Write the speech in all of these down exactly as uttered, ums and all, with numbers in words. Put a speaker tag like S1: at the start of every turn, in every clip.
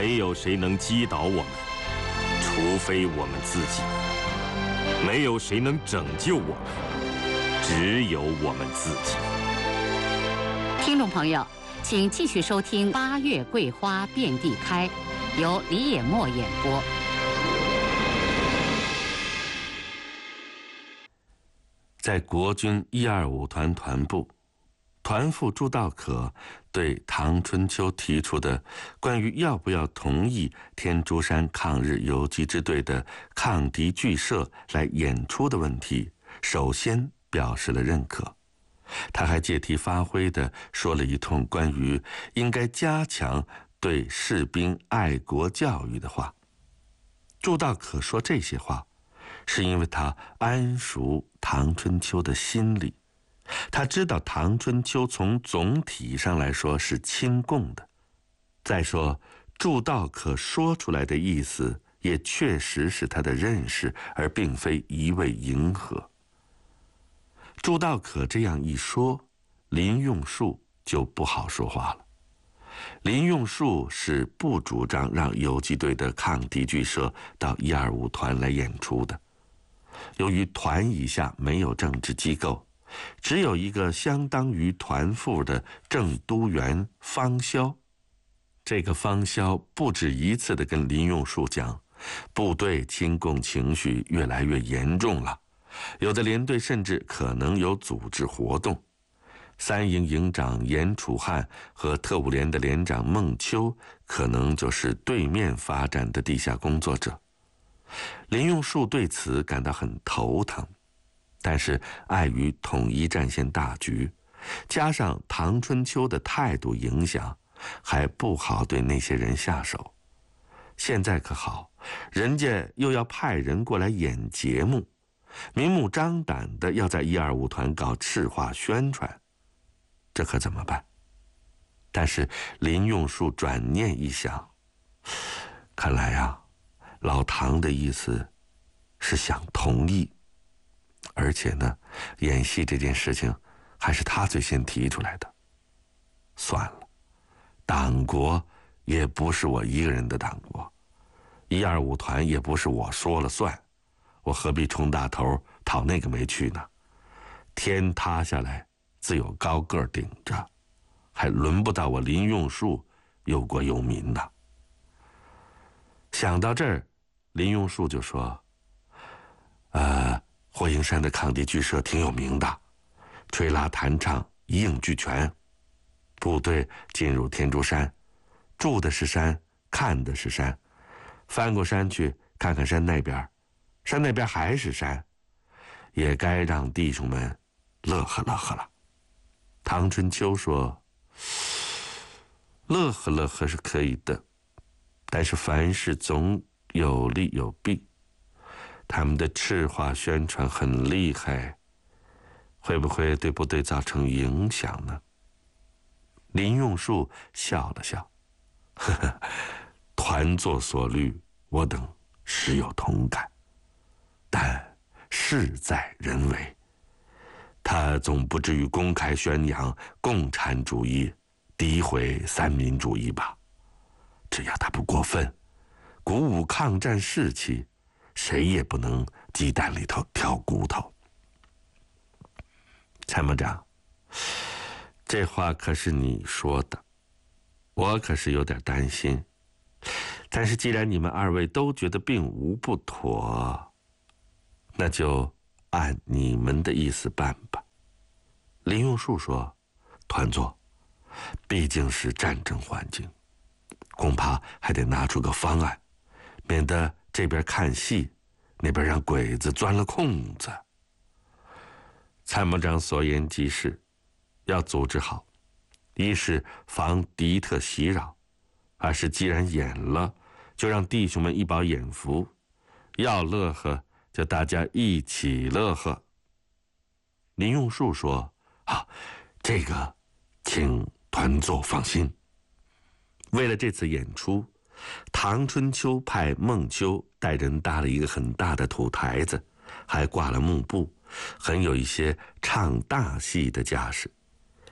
S1: 没有谁能击倒我们，除非我们自己；没有谁能拯救我们，只有我们自己。
S2: 听众朋友，请继续收听《八月桂花遍地开》，由李野墨演播。
S3: 在国军一二五团团部，团副朱道可对唐春秋提出的关于要不要同意天竺山抗日游击支队的抗敌剧社来演出的问题，首先表示了认可。他还借题发挥地说了一通关于应该加强对士兵爱国教育的话。朱道可说这些话，是因为他谙熟唐春秋的心理，他知道唐春秋从总体上来说是亲共的。再说，朱道可说出来的意思也确实是他的认识，而并非一味迎合。朱道可这样一说，林用树就不好说话了。林用树是不主张让游击队的抗敌剧社到一二五团来演出的。由于团以下没有政治机构，只有一个相当于团副的正督员方潇。这个方潇不止一次地跟林用树讲，部队亲共情绪越来越严重了，有的连队甚至可能有组织活动。三营营长严楚汉和特务连的连长孟秋可能就是对面发展的地下工作者。林用树对此感到很头疼，但是碍于统一战线大局，加上唐春秋的态度影响，还不好对那些人下手。现在可好，人家又要派人过来演节目，明目张胆的要在一二五团搞赤化宣传，这可怎么办？但是林用树转念一想，看来啊，老唐的意思是想同意，而且呢，演戏这件事情还是他最先提出来的。算了，党国也不是我一个人的党国，一二五团也不是我说了算，我何必冲大头讨那个没趣呢？天塌下来自有高个儿顶着，还轮不到我林用树忧国忧民呢。想到这儿，林用树就说：呃，霍英山的抗敌剧社挺有名的，吹拉弹唱一应俱全。部队进入天竺山，住的是山，看的是山，翻过山去看看山那边，山那边还是山，也该让弟兄们乐呵乐呵了。唐春秋说：乐呵乐呵是可以的，但是凡事总有利有弊，他们的赤化宣传很厉害，会不会对部队造成影响呢？林用树笑了笑，呵呵，团作所虑，我等实有同感，但事在人为，他总不至于公开宣扬共产主义，诋毁三民主义吧？只要他不过分，鼓舞抗战士气，谁也不能鸡蛋里头挑骨头。参谋长，这话可是你说的，我可是有点担心。但是既然你们二位都觉得并无不妥，那就按你们的意思办吧。林用树说：团座，毕竟是战争环境，恐怕还得拿出个方案，免得这边看戏，那边让鬼子钻了空子。参谋长所言极是，要组织好，一是防敌特袭扰，二是既然演了，就让弟兄们一饱眼福，要乐呵就大家一起乐呵。林用树说：好，这个请团座放心。为了这次演出，唐春秋派孟秋带人搭了一个很大的土台子，还挂了幕布，很有一些唱大戏的架势。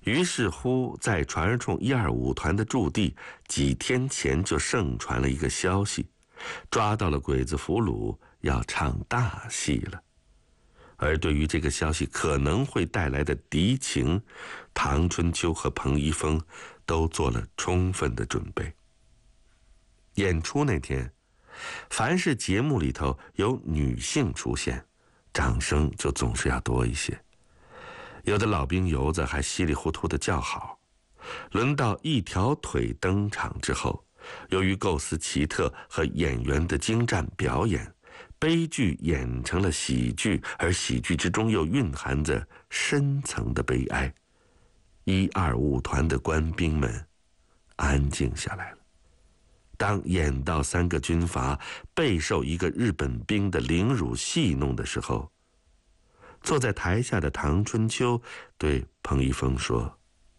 S3: 于是乎，在传儿冲一二五团的驻地，几天前就盛传了一个消息，抓到了鬼子俘虏，要唱大戏了。而对于这个消息可能会带来的敌情，唐春秋和彭一峰都做了充分的准备。演出那天，凡是节目里头有女性出现，掌声就总是要多一些。有的老兵油子还稀里糊涂的叫好。轮到一条腿登场之后，由于构思奇特和演员的精湛表演，悲剧演成了喜剧，而喜剧之中又蕴含着深层的悲哀。一二五团的官兵们安静下来了。当演到三个军阀备受一个日本兵的凌辱戏弄的时候，坐在台下的唐春秋对彭一峰说：“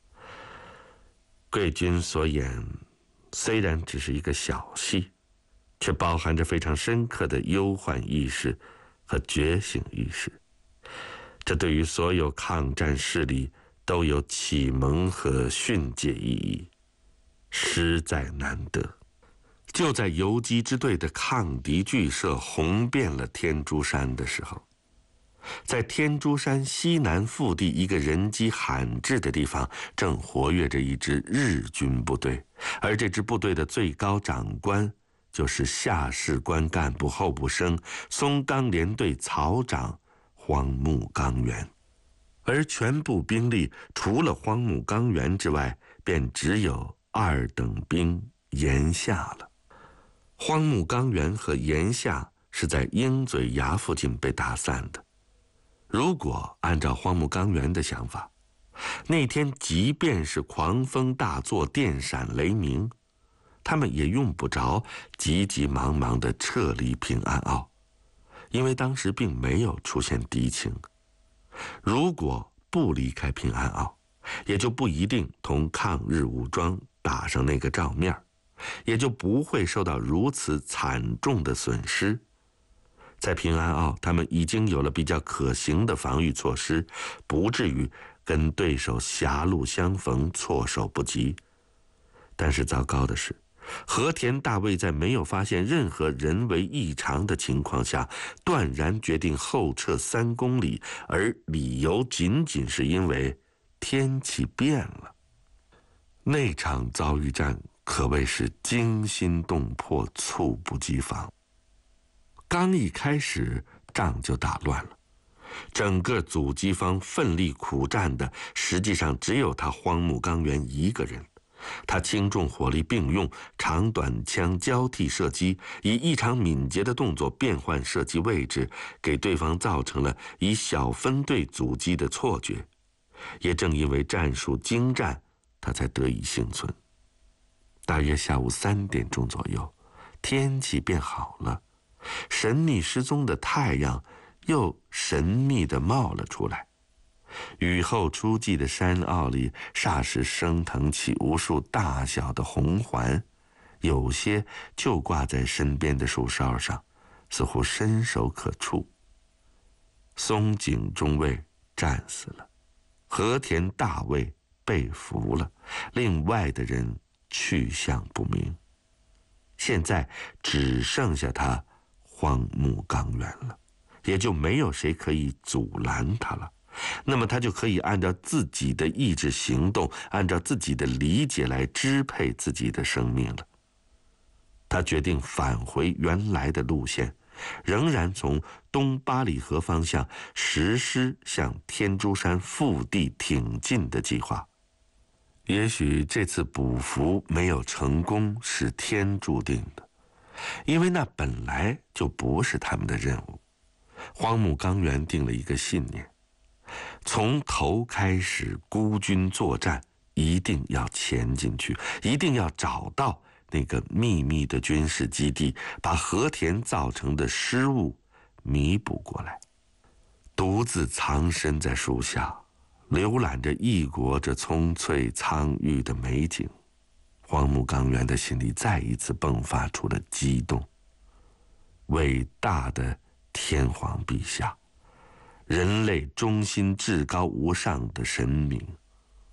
S3: 贵军所演虽然只是一个小戏，却包含着非常深刻的忧患意识和觉醒意识，这对于所有抗战势力都有启蒙和训诫意义，实在难得。”就在游击支队的抗敌剧社红遍了天竺山的时候，在天竺山西南腹地一个人迹罕至的地方，正活跃着一支日军部队，而这支部队的最高长官就是下士官干部候补生松冈联队曹长荒木纲原。而全部兵力除了荒木纲原之外，便只有二等兵岩下了。荒木纲原和岩下是在鹰嘴崖附近被打散的。如果按照荒木纲原的想法，那天即便是狂风大作，电闪雷鸣，他们也用不着急急忙忙地撤离平安坳，因为当时并没有出现敌情。如果不离开平安坳，也就不一定同抗日武装打上那个照面，也就不会受到如此惨重的损失。在平安坳，他们已经有了比较可行的防御措施，不至于跟对手狭路相逢，措手不及。但是糟糕的是，和田大尉在没有发现任何人为异常的情况下，断然决定后撤三公里，而理由仅仅是因为天气变了。那场遭遇战可谓是惊心动魄，猝不及防。刚一开始，仗就打乱了。整个阻击方奋力苦战的，实际上只有他荒木纲原一个人。他轻重火力并用，长短枪交替射击，以异常敏捷的动作变换射击位置，给对方造成了以小分队阻击的错觉。也正因为战术精湛，他才得以幸存。大约下午三点钟左右，天气变好了，神秘失踪的太阳又神秘地冒了出来。雨后初霁的山坳里，霎时升腾起无数大小的红环，有些就挂在身边的树梢上，似乎伸手可触。松井中尉战死了，和田大尉被俘了，另外的人去向不明。现在只剩下他荒木纲原了，也就没有谁可以阻拦他了。那么他就可以按照自己的意志行动，按照自己的理解来支配自己的生命了。他决定返回原来的路线，仍然从东八里河方向实施向天竺山腹地挺进的计划。也许这次捕俘没有成功是天注定的，因为那本来就不是他们的任务。荒木纲原定了一个信念，从头开始孤军作战，一定要前进去，一定要找到那个秘密的军事基地，把和田造成的失误弥补过来。独自藏身在树下，浏览着异国这葱翠苍郁的美景，荒木纲原的心里再一次迸发出了激动。伟大的天皇陛下，人类忠心至高无上的神明，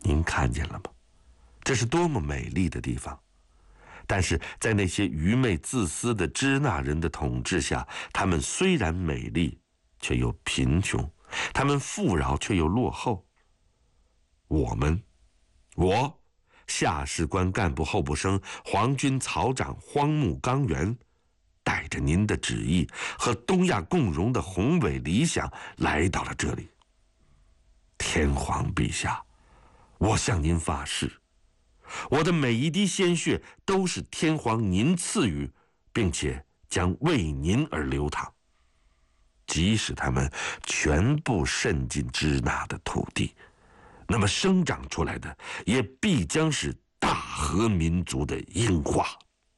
S3: 您看见了吗？这是多么美丽的地方！但是在那些愚昧自私的支那人的统治下，他们虽然美丽，却又贫穷；他们富饶，却又落后。我们，我，下士官干部候补生皇军曹长荒木纲原，带着您的旨意和东亚共荣的宏伟理想来到了这里。天皇陛下，我向您发誓，我的每一滴鲜血都是天皇您赐予，并且将为您而流淌。即使他们全部渗进支那的土地，那么生长出来的也必将是大和民族的樱花。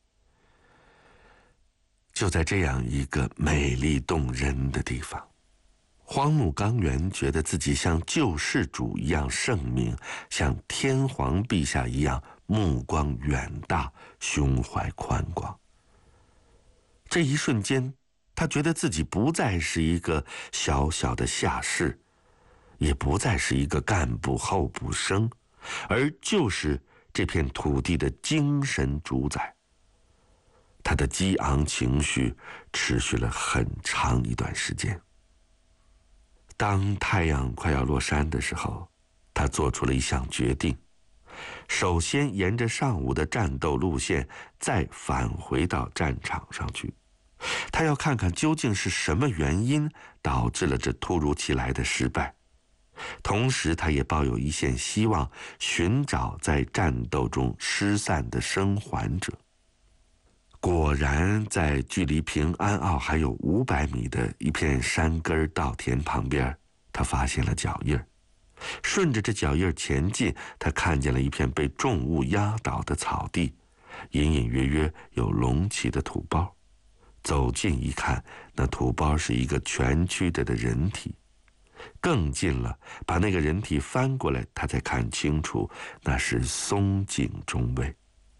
S3: 就在这样一个美丽动人的地方，荒木纲原觉得自己像救世主一样圣明，像天皇陛下一样目光远大，胸怀宽广。这一瞬间，他觉得自己不再是一个小小的下士，也不再是一个干部候补生，而就是这片土地的精神主宰。他的激昂情绪持续了很长一段时间。当太阳快要落山的时候，他做出了一项决定，首先沿着上午的战斗路线再返回到战场上去。他要看看究竟是什么原因导致了这突如其来的失败，同时他也抱有一线希望，寻找在战斗中失散的生还者。果然，在距离平安坳还有五百米的一片山根稻田旁边，他发现了脚印儿。顺着这脚印前进，他看见了一片被重物压倒的草地，隐隐约约有隆起的土包。走近一看，那土包是一个蜷曲着的人体。更近了，把那个人体翻过来，他才看清楚，那是松井中尉。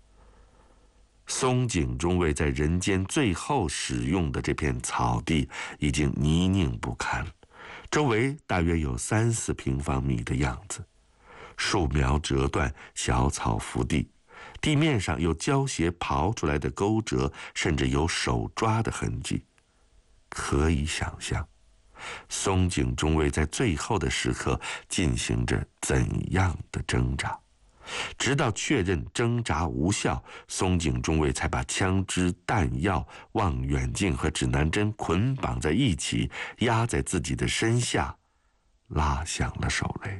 S3: 松井中尉在人间最后使用的这片草地已经泥泞不堪，周围大约有三四平方米的样子，树苗折断，小草伏地，地面上有胶鞋刨出来的沟折，甚至有手抓的痕迹。可以想象，松井中尉在最后的时刻进行着怎样的挣扎。直到确认挣扎无效，松井中尉才把枪支、弹药、望远镜和指南针捆绑在一起，压在自己的身下，拉响了手雷。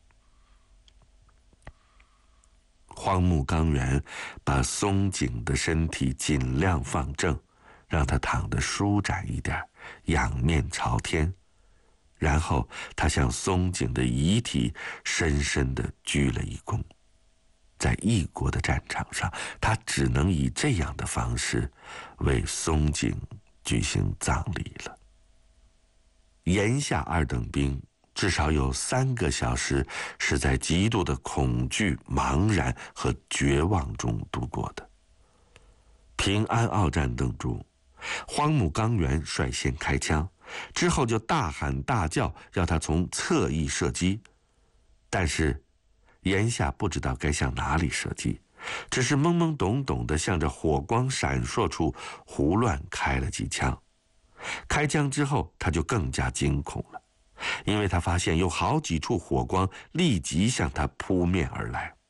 S3: 荒木纲原把松井的身体尽量放正，让他躺得舒展一点，仰面朝天。然后他向松井的遗体深深地鞠了一躬。在异国的战场上，他只能以这样的方式为松井举行葬礼了。炎夏二等兵至少有三个小时是在极度的恐惧、茫然和绝望中度过的。平安坳战斗中，荒木纲原率先开枪，之后就大喊大叫，要他从侧翼射击，但是炎夏不知道该向哪里射击，只是懵懵懂懂地向着火光闪烁处胡乱开了几枪。开枪之后，他就更加惊恐了，因为他发现有好几处火光立即向他扑面而来。